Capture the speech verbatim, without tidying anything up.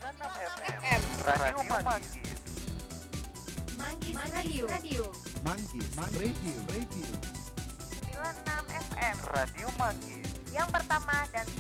enam F M Radio Manggis. Manggis Radio. Radio. Manggis Radio. Radio. sembilan puluh enam F M Radio Manggis. yang pertama dan